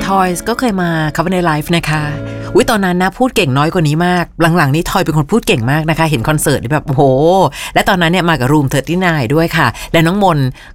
ทอยก็เคยมาคัฟในไลฟ์นะคะตอนนั้นนะพูดเก่งน้อยกว่านี้มากหลังๆนี้ทอยเป็นคนพูดเก่งมากนะคะเห็นคอนเสิร์ตแบบโอ้โหและตอนนั้นเนี่ยมากับรูม39ด้วยค่ะและน้องมน